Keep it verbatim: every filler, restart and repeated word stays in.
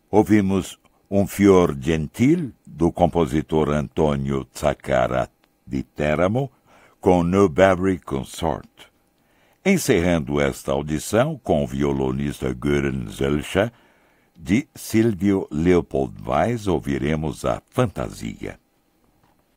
Ouvimos Um Fior Gentil, do compositor Antônio Zaccarat di Teramo, com Newberry Consort. Encerrando esta audição com o violonista Göran Zölscher, de Silvio Leopold Weiss, ouviremos a Fantasia.